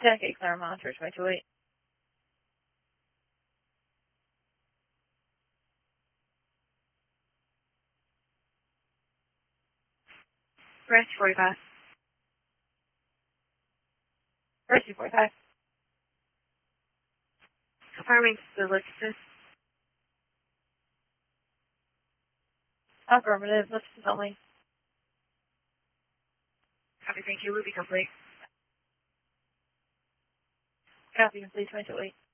10K Clara Monitor 228. Branch 45. Branch 45. Confirming the Lexus. Affirmative, Lexus only. Copy, thank you. Ruby complete. Copy, complete 228.